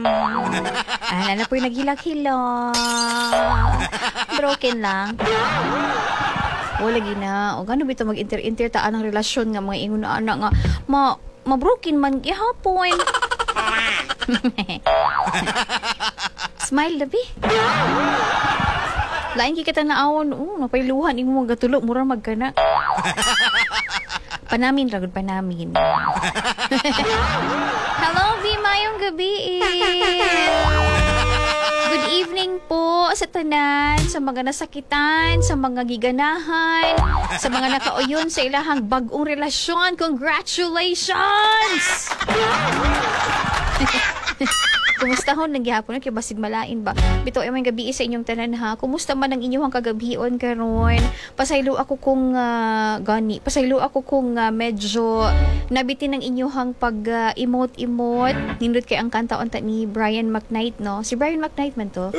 Na po'y naghilak-hilak. Broken lang. O lagi na. O gano bito mag-inter-inter taan ang relasyon nga mga ingon na anak nga ma-broken man gihapon. Smile labi. Lain kita naawon. Napailuhan imo magatulog mura magkana. Panamin ragod panamin. Hello, B. Mayong gabi. Good evening po sa tanan, sa mga nasakitan, sa mga giganahan, sa mga nakauyon sa ilahang bagong relasyon. Congratulations! Kumusta ho nagyapon kay basig malain ba? Bito ay may gabi sa inyong tanan ha. Kumusta man ang inyong kagabion karon? Pasaylo ako kung pasaylo ako kung medyo nabitin ang inyong pag emote-emote. Nindot kay ang kanta unta ni Brian McKnight, no? Si Brian McKnight man to.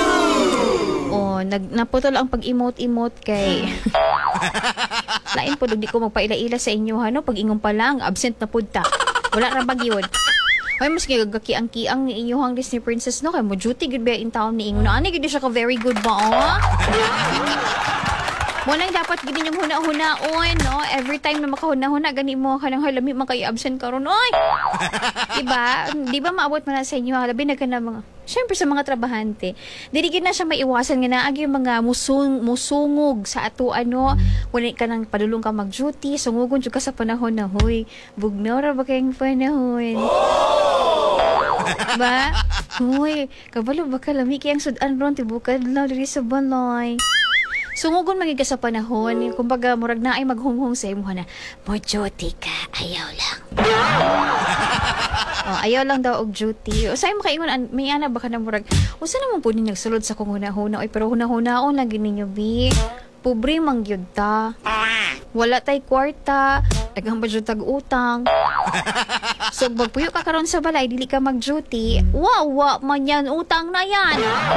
Naputol ang pag-emote-emote kay lain po di ko magpaila-ila sa inyo ha, no? Pag ingon pa lang absent na pudta. Wala ra bagyod. Ay, mas gagaki-ang-kiang ni inyong Disney Princess, no? Kaya mo duty, good ba in town ni Ingo? Ano, gini siya ka very good ba, oh? Mo nang dapat gini yung huna-hunaon, no? Every time na makahuna-huna, gani mo ka nang halami, makayi-absent ka ron, oy! Diba? Di ba maabot mo na sa inyo? Labi na ka na mga, syempre sa mga trabahante. Dirigid na siya maiwasan nga na agi yung mga musungog sa ato, ano? Wala ka nang padulong ka mag-duty, sungugon dyan ka sa panahon na, huy, bugnora ba kayong panahon? Ba? Huy, kabalo ba ka lami kayang sudan ron, tibukad lang diri sa balay. Sungugon magiging sa panahon, kumbaga murag na ay maghunghong sa imo na, mo duty ka, ayaw lang. Ayaw lang daw og duty. O sa'yo makaingon, may ana ba ka na murag, o saan naman po ninyo nagsulod sa kung huna-huna, pero huna-hunaon lang gininyo, bi. Pobre mangyod ta. Wala tay kwarta, daghang budget tag-utang. So, magpuyo ka karon sa balay, dili ka mag-duty, wow, man yan, utang na yan.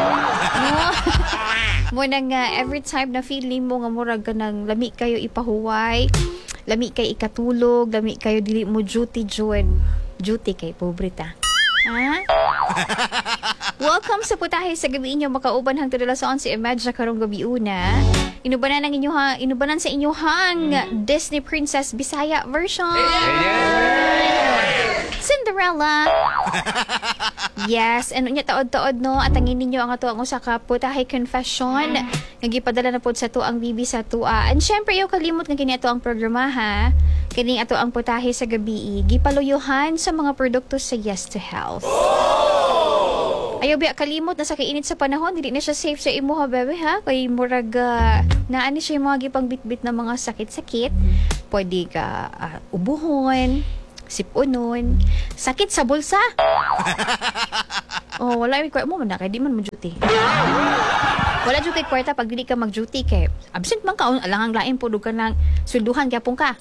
Mo nang every time na feeling mo nga murag ka nang lami kayo ipahuway, lami kay ikatulog, lami kayo dili mo duty, duty kay pobre ta. Ha? Welcome sa putahe sa gabi inyo makauban hang tudula sa 11 imagine karong gabi una. Inubanan sa inyohang Disney Princess Bisaya version. Cinderella. Yes, ano niya taod-taod no atangin ninyo ang ato ang usa ka putahe confession nga gipadala na pod sa to ang bibi sa tua. And syempre yo kalimot nga kini ato ang programa ha. Kini ato ang putahe sa gabi gipaluyuhan sa mga produkto sa Yes to Health. Ayaw biya kalimot na sa kainit sa panahon, dili na siya safe sa imo ha bebe ha. Kay murag naani siya yung mga gipang bitbit na mga sakit-sakit. Pwede ka ubuhon, sipunon, sakit sa bulsa. Wala yung kwarta mo man na, kaya di man duty. Wala duty kwarta pag dili ka mag-duty kay absent man ka, alangang lain po ka ng swelduhan gyapon ka.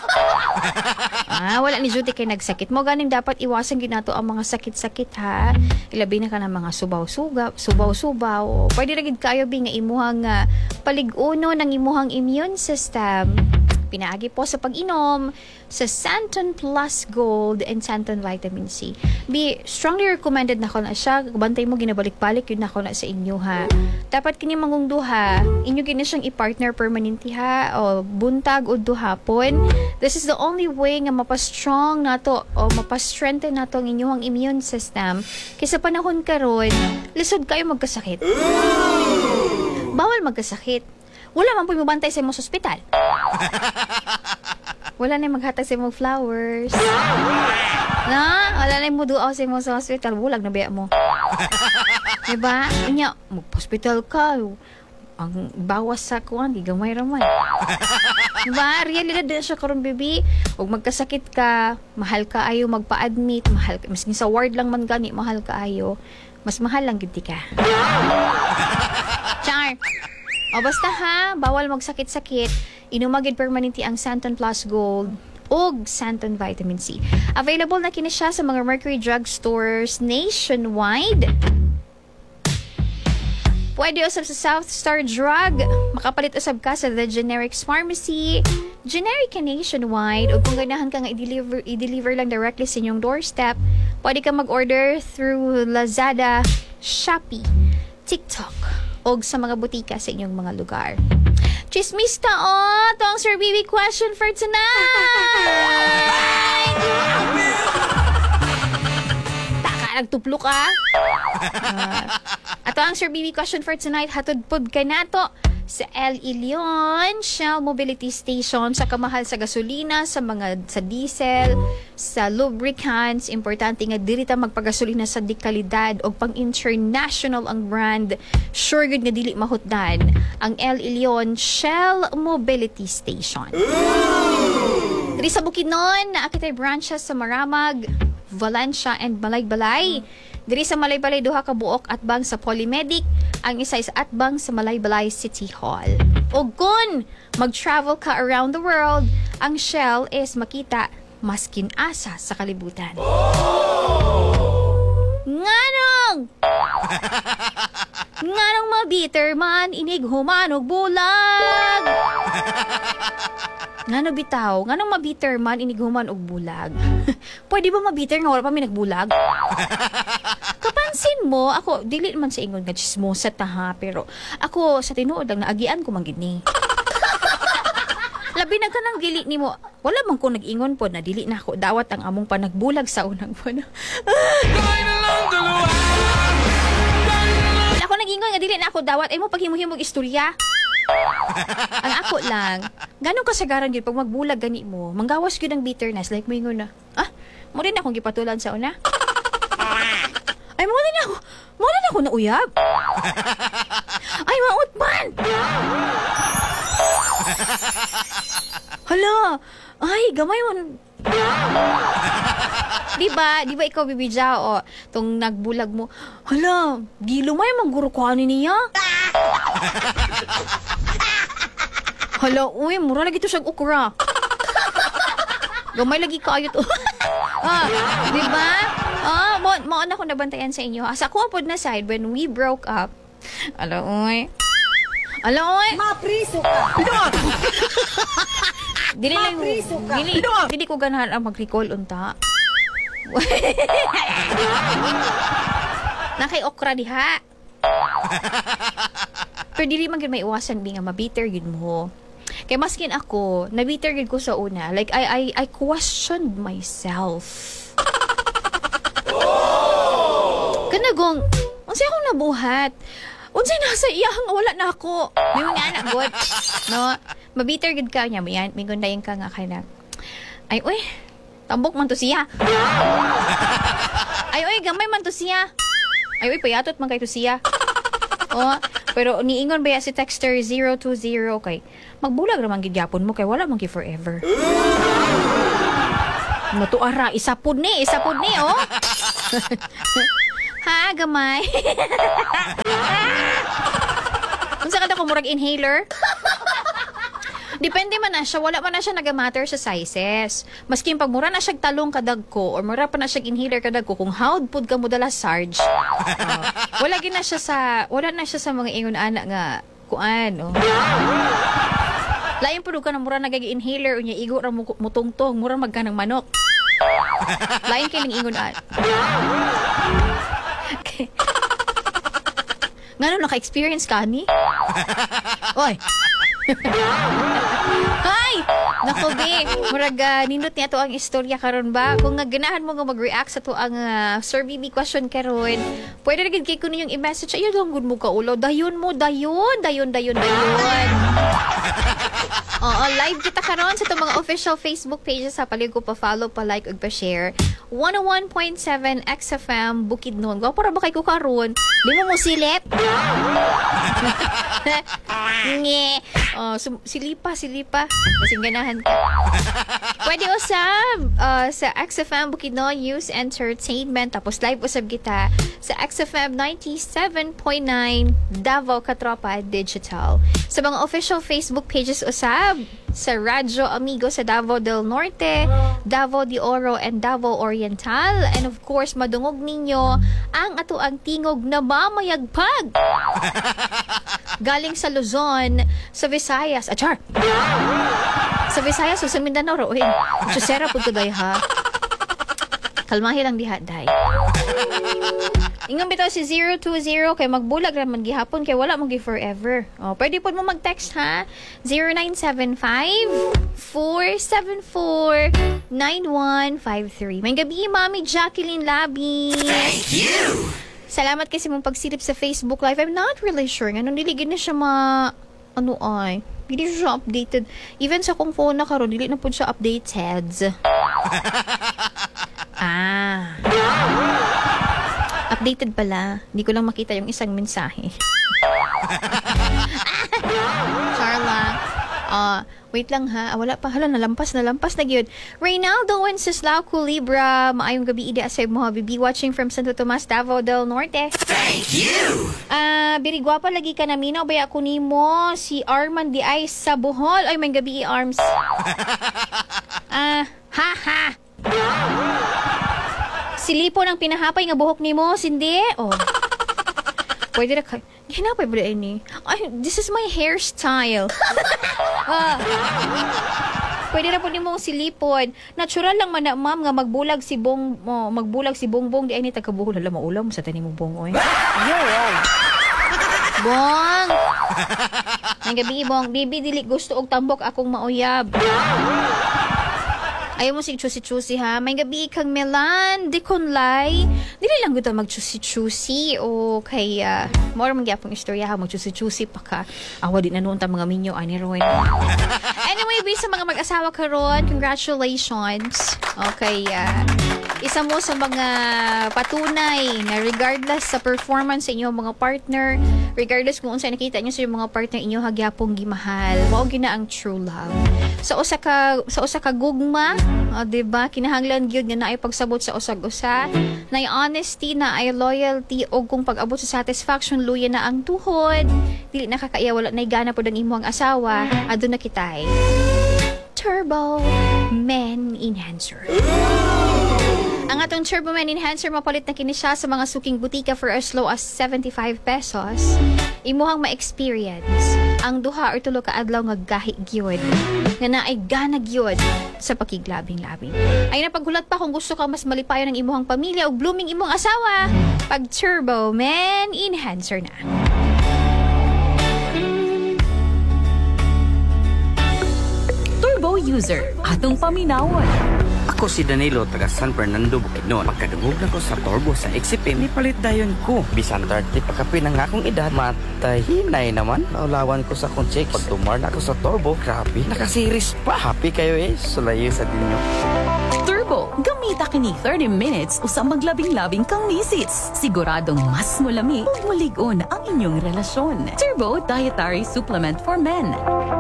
Wala ni duty kay nagsakit mo, ganing dapat iwasan ginato ang mga sakit-sakit ha. Ilabi na ka ng mga subaw-subaw. Pwede ra gid kayo bi nga imuhang palig-uno ng imuhang immune system. Pinaagi po sa pag-inom sa Santon Plus Gold and Santon Vitamin C. Strongly recommended na ko na siya. Bantay mo, ginabalik-balik yun na ko na sa inyo ha. Dapat kini mangong duha, inyo gina siyang i-partner permanente ha, o buntag o duhapon. This is the only way nga mapastrong nato o mapastrengthen nato ang inyong immune system. Kaysa panahon karon, lisod kayo magkasakit. Bawal magkasakit. Wala man po mabantay sa imong ospital. Wala na maghatag sa imong flowers. Wala na mo duaw sa imong hospital. Bulag na biya mo. Diba? Kanya, mag-hospital ka. Ang bawas sa kuwan, gigamay raman. Diba? Realidad din siya karon baby. Huwag magkasakit ka, mahal ka ayo magpa-admit, mahal ka. Mas sa ward lang man gani, mahal ka ayo. Mas mahal lang gid ka. Char! Basta ha, bawal magsakit-sakit. Inumagid permanente ang Santon Plus Gold ug Santon Vitamin C. Available na kini siya sa mga Mercury Drug Stores nationwide. Pwede usab sa South Star Drug. Makapalit usab ka sa The Generics Pharmacy. Generic ka nationwide. O kung ganahan ka nga i-deliver lang directly sa inyong doorstep, Pwede ka mag-order through Lazada, Shopee, TikTok, o sa mga butika sa inyong mga lugar. Chismista, ito ang Sir Bibi question for tonight! Taka, nagtuplo ka? Ato ang Sir Bibi question for tonight. Hatod pod ka na to sa El Ilion Shell Mobility Station. Sa kamahal sa gasolina, sa diesel, sa lubricants, importante nga dili ta magpagasolina sa dikalidad o pang international ang brand. Sure good nga dili mahutdan ang El Ilion Shell Mobility Station. Diri sa Bukidnon, naakitay branches sa Maramag, Valencia, and Malaybalay. Diri sa Malaybalay, duha ka buok atbang sa Polymedic, ang isa is atbang sa Malaybalay City Hall. O kung mag-travel ka around the world, ang Shell is makita maskin asa sa kalibutan. Nganong! Nganong mabiter man, inig humanog bulag! Ngano bitaw, nganong mabiter man, inig human og bulag? Pwede ba mabiter nga wala pa may nagbulag? Kapansin mo, ako, dili man sa ingon nga chismosa ta ha, pero ako sa tinuod lang naagian ko manggid ni. Labi na ka ng dili ni mo, wala man ko nag-ingon po na dili na ako dawat ang among panagbulag sa unang buwan. Ako nag-ingon nga dili na ako dawat, ay mo paghimo-himog istorya. Ang ako lang, ganun kasagaran yun, pag magbulag gani mo, manggawas yun ng bitterness, like mo ingon na, mo rin akong gipatulan sa una. Ay, mo rin ako nauyab. Ay, maot man! Hala, ay, gamay mo. Diba ikaw bibidya o tong nagbulag mo, hala, gilumay mangguro ko ano niya. Hala, uy, mura lagi to siyang ukra. Gamay lagi kayo to. Diba? Mo na ko nabantayan sa inyo. Sa ako apod na side, when we broke up, hala, uy. Mapriso ka! Dili ko ganahan ang mag-recall unta. Nakay okra diha. Pero dili man gyud may iwasan bi nga mabiter gyud mo. Kay maskin ako, nabiter gyud ko sa una. Like I questioned myself. Kanagong, unsay akong nabuhat? Unsay nasa iyang wala na ako. May mga anak god. No, mabiter gyud ka nya, may gundayon ka nga kana. Ay oy, tambok man to siya. Ay oy, gamay man to siya. Ay oy, payatot man kay to siya. Pero niingon ba si texter 020 kay magbulag ra man gid gyapon mo kay wala man gi forever. Natuara isapod ni oh. Ha, gamay. Unsa kada ko murag inhaler? Depende man na siya, wala man na siya nagamatter sa sizes. Maski pag mura na siya talong kadag ko or mura pa na siya inhaler kadag ko, kung howd pud ka mo dala Sarge. Wala na siya sa mga ingon ana nga kuan, Lain pud ka na mura nagagi-inhaler unya igo ra mutungtong, mura magkanang manok. Lain kay ning ingon ana. Okay. Ngano naka-experience ka ni? Oy. Hi! Nako, be. Murag, nindot niya to ang istorya karon ba? Kung ganahan mo nga mag-react sa to ang Sir BB question karon, pwede rin kay ko yung i-message. Ayun lang, good mo ka ulo. Dayon mo, dayon. Oo, live kita karon sa itong mga official Facebook pages sa palig ko pa-follow, pa-like, ug pa-share. 101.7 XFM Bukidnon. Gwapo ra ba kay ko karon? Di mo silip? Nge. Silipa. Masing ganahan ka. Pwede usab sa XFM Bukidnon News Entertainment. Tapos live usab kita sa XFM 97.9 Davao Katropa Digital. Sa mga official Facebook pages usab sa Radyo Amigo sa Davao del Norte, Davao de Oro, and Davao Oriental. And of course, madungog ninyo ang ato ang tingog na mamayagpag. Galing sa Luzon, sa Visayas. Achar! Sa Visayas o sa Mindanao, roin. Chusera po today, ha? Kalmahi lang diha, day. Ingon bitaw si 020 kay magbulag raman gihapon kay wala mo gi forever. Oh, pwede po mo mag-text ha. 0975-474-9153. May gabi, Mami Jacqueline Labi. Thank you! Salamat kasi mong pagsilip sa Facebook Live. I'm not really sure. Ano, niligid na siya ano ay, hindi siya updated. Even sa kong phone na karon, dili na po siya updated. Updated pala. Hindi ko lang makita yung isang mensahe. Charla. Wait lang ha. Wala pa. Hala, nalampas na gyud. Reynaldo Wenceslao Culibra. Maayong gabi ida sa mo habibi. Watching from Santo Tomas, Davao del Norte. Thank you! Birigwapa lagi ka namin. Baya ko nimo si Arman di ay sa Bohol. Ay, may gabi Arms. Silipo ng pinahapay nga buhok nimo, sindi? Oh. Pwede na ka. Hinapay ba ini? Ay, this is my hairstyle. Pwede na po nimo silipon. Natural lang man na, ma'am, nga magbulag si Bongbong di ay ni tagabuhol hala maulam sa tanim mo Bong oy. Bong. Ang gabi Bong, bibi dili gusto og tambok akong mauyab. Ayaw mo si chusi-chusi ha. May gabi kang Melan, di konlay. Dili lang gusto mag-chusi-chusi o kay more magyapong istorya ha. Mag-chusi-chusi pa ka. Awa di na noon ta mga minyo ani Roy. Anyway, sa mga mag-asawa karon, congratulations. Okay, isa mo sa mga patunay na regardless sa performance sa inyong mga partner, regardless kung unsay nakita niyo sa inyong mga partner inyo hagyapong gimahal, mao gina ang true love. Sa usa ka gugma, di ba? Kinahanglan gyud nga naay pagsabot sa usag-usa, naay honesty, naay loyalty og kung pag-abot sa satisfaction luya na ang tuhod, dili nakakaya wala nay gana pod ang imong asawa, aduna kitay. Turbo Men Enhancer. Ang atong Turbo Men Enhancer mapalit na kini siya sa mga suking butika for as low as 75 pesos. Imuhang ma-experience ang duha or tulo ka adlaw nga gahi gyud nga naay gana gyud sa pakiglabing-labing. Ay napaghulat pa kung gusto ka mas malipayon ng imuhang pamilya ug blooming imong asawa, pag Turbo Men Enhancer na. Turbo user, atong paminawon. Ako si Danilo, taga San Fernando, Bukidnon. Pagkadungog na ko sa Turbo sa XCPM, nipalit dayon ko. Bisan 30 pagkapin ang akong edad, matahinay naman. Naulawan ko sa akong chicks. Pag tumar na ako sa Turbo, grabe, nakasiris pa. Happy kayo sulayo sa dinyo. Turbo, gamita kini 30 minutes usang maglabing-labing kang misits. Siguradong mas mulami ug maligon ang inyong relasyon. Turbo Dietary Supplement for Men.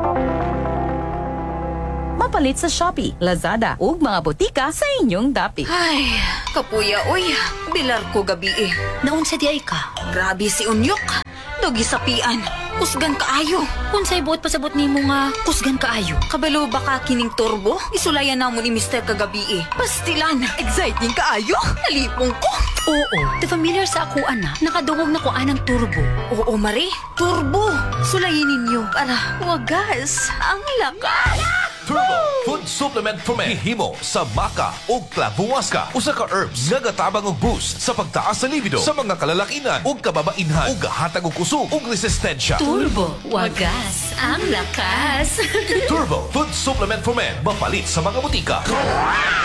Mapalit sa Shopee, Lazada ug mga botika sa inyong dapit. Ay, kapuya, uy. Bilar ko gabi eh. Naon sa diay ka? Grabe si Unyok. Dogi sapian. Kusgan kaayo. Unsay buot pasabot nimo nga kusgan kaayo. Kabalo ba ka kining Turbo? Isulayan na mo ni Mr. kagabi eh. Pastilan. Exciting kaayo. Nalipong ko. Oo, the familiar sa ako ana. Nakadungog na ko anang Turbo. Oo, Mari. Turbo. Sulayin ninyo para wagas ang lakas. Turbo Food Supplement for Men. Hihimo sa maca o klabuwaska. Usa ka herbs nga gatabang og boost sa pagtaas sa libido sa mga kalalakinan o kababainhan ug gahatag og kusog ug resistensya. Turbo, wagas ang lakas. Turbo Food Supplement for Men. Mapalit sa mga butika.